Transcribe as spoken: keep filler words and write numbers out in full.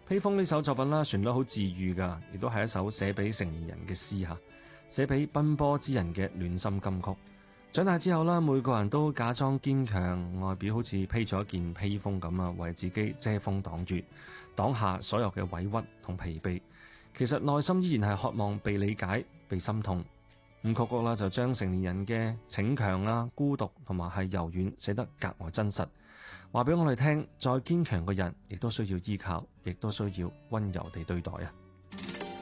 披風呢首作品啦，旋律好治愈噶，亦都係一首寫俾成年人嘅詩吓，寫俾奔波之人嘅暖心金曲。長大之後啦，每個人都假裝堅強，外表好似披咗一件披風咁啊，為自己遮風擋雨，擋下所有嘅委屈同疲憊。其實內心依然係渴望被理解、被心痛。咁曲曲啦，就將成年人嘅逞強啦、孤獨同埋係柔軟寫得格外真實，話俾我哋聽，再堅強嘅人亦都需要依靠，亦都需要溫柔地對待啊！